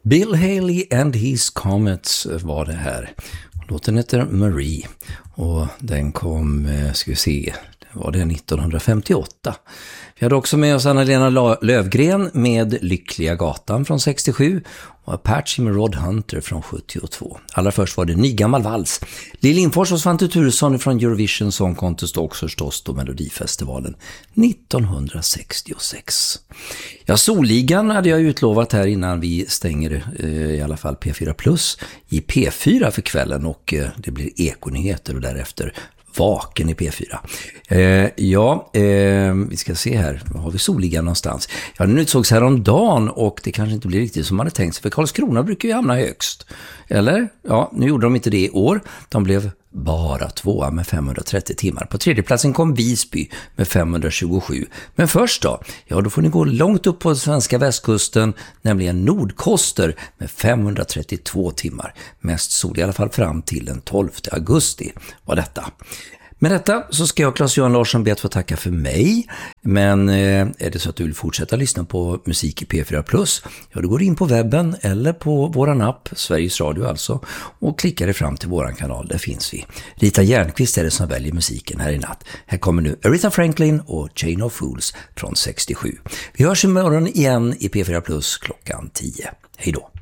Bill Haley and His Comets var det här. Låten heter Marie och den kom, ska vi se, det var det 1958. Vi hade också med oss Anna-Lena Lövgren med Lyckliga gatan från 67 och Apache med Rod Hunter från 72. Allra först var det Nygammal vals. Lill Lindfors och Svante Thuresson från Eurovision Song Contest och också förstås då Melodifestivalen 1966. Ja, Solligan hade jag utlovat här innan vi stänger i alla fall P4 Plus i P4 för kvällen och det blir Ekonyheter och därefter Vaken i P4. Vi ska se här. Var har vi Solligan någonstans? Ja, den utsågs här om dagen och det kanske inte blir riktigt som man hade tänkt sig. För Karlskrona brukar ju hamna högst. Eller? Ja, nu gjorde de inte det i år. De blev bara tvåa med 530 timmar. På tredje platsen kom Visby med 527. Men först då? Ja, då får ni gå långt upp på svenska västkusten, nämligen Nordkoster med 532 timmar. Mest sol i alla fall fram till den 12 augusti var detta. Med detta så ska jag, Claes-Johan Larsson, be att få tacka för mig. Men är det så att du vill fortsätta lyssna på musik i P4 Plus, ja, då går du in på webben eller på våran app, Sveriges Radio alltså, och klickar dig fram till våran kanal, där finns vi. Rita Järnqvist är det som väljer musiken här i natt. Här kommer nu Aretha Franklin och Chain of Fools från 67. Vi hörs imorgon igen i P4 Plus klockan 10. Hej då!